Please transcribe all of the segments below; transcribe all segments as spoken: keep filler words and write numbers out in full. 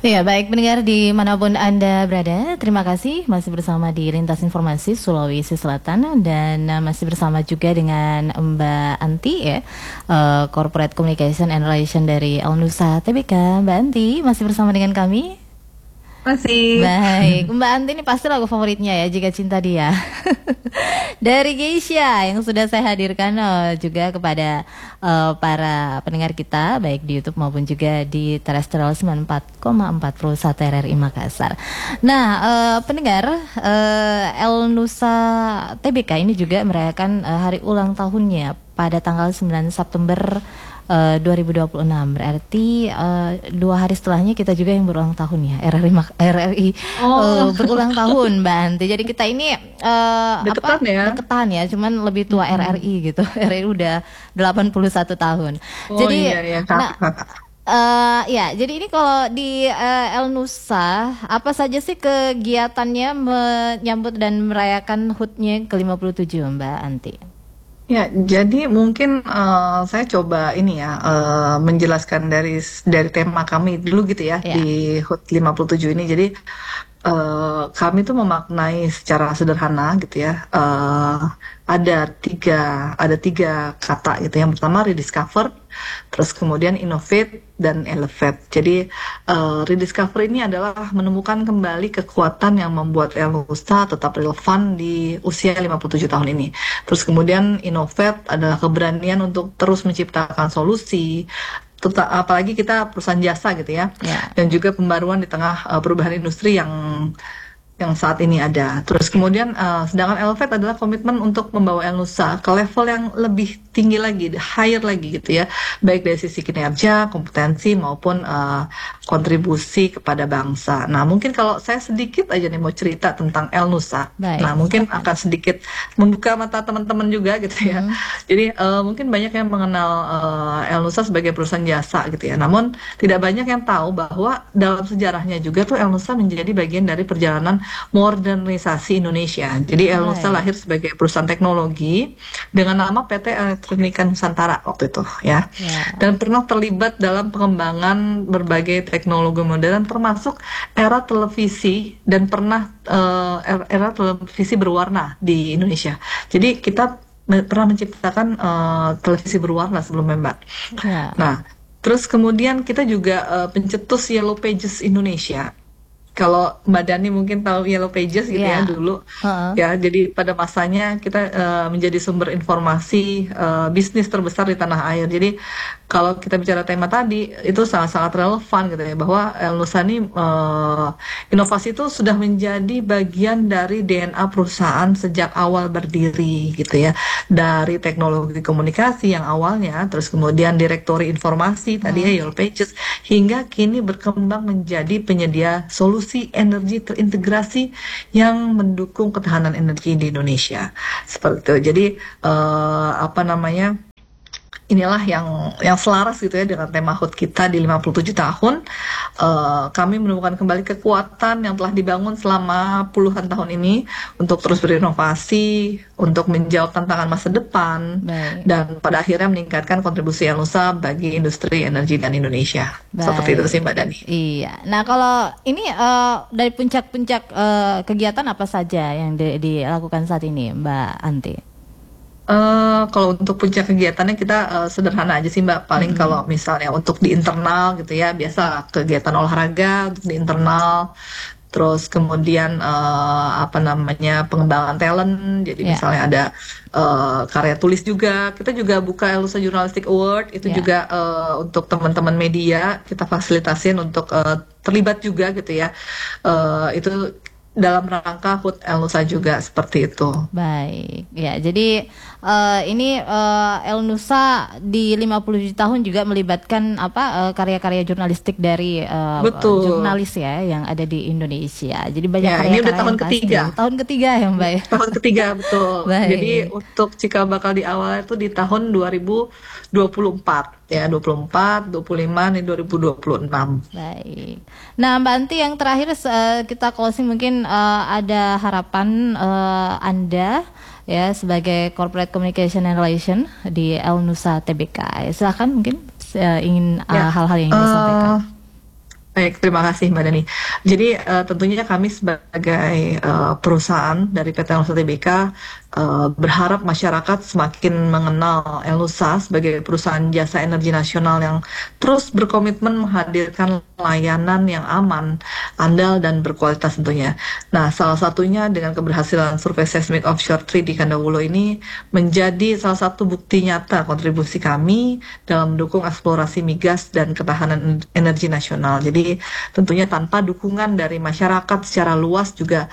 Ya, baik pendengar dimanapun Anda berada, terima kasih masih bersama di Lintas Informasi Sulawesi Selatan dan uh, masih bersama juga dengan Mbak Anti ya, uh, Corporate Communication and Relation dari Elnusa T B K. Mbak Anti masih bersama dengan kami. Masih. Baik, Mbak Anti ini pasti lagu favoritnya ya, Jika Cinta Dia. Dari Geisha yang sudah saya hadirkan uh, juga kepada uh, para pendengar kita baik di YouTube maupun juga di Terrestrial sembilan puluh empat koma empat Pro satu R R I Makassar. Nah, uh, pendengar uh, Elnusa T B K ini juga merayakan uh, hari ulang tahunnya pada tanggal sembilan September Uh, dua ribu dua puluh enam, berarti uh, dua hari setelahnya kita juga yang berulang tahun ya, R R I R R I Oh. uh, berulang tahun Mbak Anti. Jadi kita ini uh, Deketan apa, ya? deketan ya, cuman lebih tua Hmm. R R I gitu. R R I udah delapan puluh satu tahun. Oh Jadi iya iya nah kakak. uh, ya, jadi ini kalau di uh, Elnusa apa saja sih kegiatannya menyambut dan merayakan H U T-nya ke lima puluh tujuh Mbak Anti? Ya, jadi mungkin eh, saya coba ini ya eh, menjelaskan dari dari tema kami dulu gitu ya Ya. di H U T lima puluh tujuh ini. Jadi eh, kami tuh memaknai secara sederhana gitu ya. eh, ada tiga ada tiga kata gitu. Yang pertama rediscover, terus kemudian innovate dan elevate. Jadi eh, rediscover ini adalah menemukan kembali kekuatan yang membuat Elnusa tetap relevan di usia lima puluh tujuh tahun ini. Terus kemudian innovate adalah keberanian untuk terus menciptakan solusi, Teta- apalagi kita perusahaan jasa gitu ya, Ya. dan juga pembaruan di tengah uh, perubahan industri yang yang saat ini ada. Terus kemudian uh, sedangkan Elevate adalah komitmen untuk membawa Elnusa ke level yang lebih tinggi lagi, higher lagi gitu ya, baik dari sisi kinerja, kompetensi maupun uh, kontribusi kepada bangsa. Nah, mungkin kalau saya sedikit aja nih mau cerita tentang Elnusa. Baik. Nah, mungkin akan sedikit membuka mata teman-teman juga gitu ya. Hmm. Jadi uh, mungkin banyak yang mengenal uh, Elnusa sebagai perusahaan jasa gitu ya. Namun tidak banyak yang tahu bahwa dalam sejarahnya juga tuh Elnusa menjadi bagian dari perjalanan modernisasi Indonesia. Jadi Elnusa Baik. lahir sebagai perusahaan teknologi dengan nama P T Elektronika Nusantara waktu itu ya. Ya. Dan pernah terlibat dalam pengembangan berbagai teknologi modern termasuk era televisi dan pernah uh, era televisi berwarna di Indonesia. Jadi kita pernah menciptakan uh, televisi berwarna sebelumnya, Mbak. Ya. Nah, terus kemudian kita juga uh, pencetus Yellow Pages Indonesia. Kalau Mbak Dani mungkin tahu Yellow Pages gitu Ya. ya dulu, Uh-uh. ya. Jadi pada masanya kita uh, menjadi sumber informasi uh, bisnis terbesar di tanah air. Jadi kalau kita bicara tema tadi itu sangat-sangat relevan gitu ya, bahwa Elnusa ini uh, inovasi itu sudah menjadi bagian dari D N A perusahaan sejak awal berdiri gitu ya, dari teknologi komunikasi yang awalnya, terus kemudian direktori informasi tadi ya Yellow Pages, hingga kini berkembang menjadi penyedia solusi energi terintegrasi yang mendukung ketahanan energi di Indonesia. Seperti itu. Jadi uh, apa namanya? Inilah yang yang selaras gitu ya dengan tema H U T kita di lima puluh tujuh tahun. Uh, kami menemukan kembali kekuatan yang telah dibangun selama puluhan tahun ini untuk terus berinovasi, untuk menjawab tantangan masa depan, Baik. dan pada akhirnya meningkatkan kontribusi Elnusa bagi industri energi dan Indonesia. Seperti itu Baik. sih Mbak Dani. Iya. Nah, kalau ini uh, dari puncak-puncak uh, kegiatan apa saja yang di- dilakukan saat ini, Mbak Anti? Eh, kalau untuk puncak kegiatannya kita eh, sederhana aja sih Mbak. Paling Mm-mm. kalau misalnya untuk di internal gitu ya, biasa kegiatan olahraga untuk di internal. Terus kemudian eh, apa namanya pengembangan talent. Jadi Ya. misalnya ada eh, karya tulis juga. Kita juga buka Elnusa Journalistic Award. Itu Ya. juga eh, untuk teman-teman media kita fasilitasin untuk eh, terlibat juga gitu ya. Eh, itu dalam rangka H U T Elnusa juga seperti itu. Baik, ya. Jadi eh, ini eh, Elnusa di lima puluh tujuh tahun juga melibatkan apa eh, karya-karya jurnalistik dari eh, Betul. jurnalis ya yang ada di Indonesia. Jadi banyak Ya, ini udah karya-karya tahun yang pasti. ketiga. Tahun ketiga ya, Mbak ya. Tahun ketiga betul. Baik. Jadi untuk cikal bakal di awal itu di tahun dua ribu dua puluh empat ya, dua puluh empat, dua puluh lima, nih dua ribu dua puluh enam. Baik. Nah, Mbak Anti yang terakhir eh, kita closing mungkin eh, ada harapan eh, Anda ya sebagai Corporate Communication and Relation di Elnusa T B K. Silakan mungkin eh, ingin eh, Ya, hal-hal yang ingin eh, disampaikan. Baik, terima kasih Mbak Dani. Jadi uh, tentunya kami sebagai uh, perusahaan dari P T Nusa Tbk uh, berharap masyarakat semakin mengenal Elnusa sebagai perusahaan jasa energi nasional yang terus berkomitmen menghadirkan layanan yang aman, andal, dan berkualitas tentunya. Nah, salah satunya dengan keberhasilan survei seismik offshore tiga di Kandawulo ini menjadi salah satu bukti nyata kontribusi kami dalam mendukung eksplorasi migas dan ketahanan energi nasional. Jadi Jadi tentunya tanpa dukungan dari masyarakat secara luas juga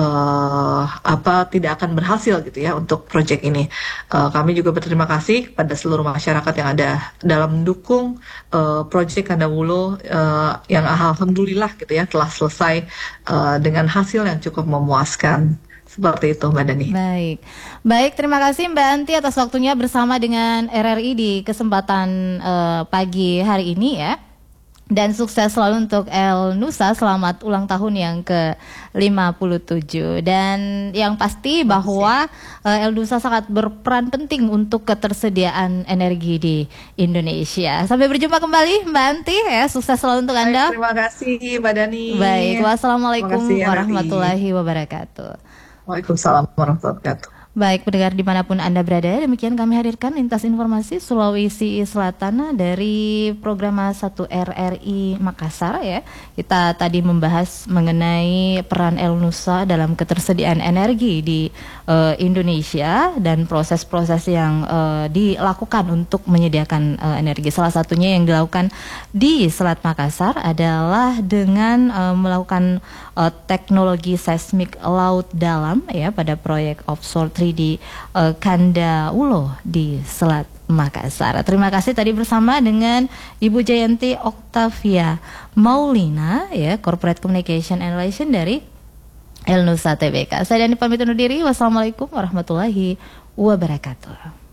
uh, apa tidak akan berhasil gitu ya untuk proyek ini. Uh, kami juga berterima kasih kepada seluruh masyarakat yang ada dalam mendukung uh, proyek Kandawulo uh, yang alhamdulillah gitu ya telah selesai uh, dengan hasil yang cukup memuaskan. Seperti itu Mbak Dani. Baik, baik terima kasih Mbak Anti atas waktunya bersama dengan R R I di kesempatan uh, pagi hari ini ya. Dan sukses selalu untuk Elnusa, selamat ulang tahun yang ke lima puluh tujuh. Dan yang pasti bahwa uh, Elnusa sangat berperan penting untuk ketersediaan energi di Indonesia. Sampai berjumpa kembali Mbak Anti ya, sukses selalu untuk Anda. Baik, terima kasih Mbak Dani. Baik, wassalamualaikum kasih, warahmatullahi wabarakatuh. Waalaikumsalam warahmatullahi wabarakatuh. Baik, pendengar dimanapun Anda berada, demikian kami hadirkan lintas informasi Sulawesi Selatan dari program satu R R I Makassar ya. Kita tadi membahas mengenai peran Elnusa dalam ketersediaan energi di uh, Indonesia dan proses-proses yang uh, dilakukan untuk menyediakan uh, energi. Salah satunya yang dilakukan di Selat Makassar adalah dengan uh, melakukan uh, teknologi seismik laut dalam ya pada proyek offshore tiga di uh, Kandawulo di Selat Makassar. Terima kasih tadi bersama dengan Ibu Jayanti Oktavia Maulina ya, Corporate Communication and Relation dari Elnusa Tbk. Saya Dani pamit undur diri. Wassalamualaikum warahmatullahi wabarakatuh.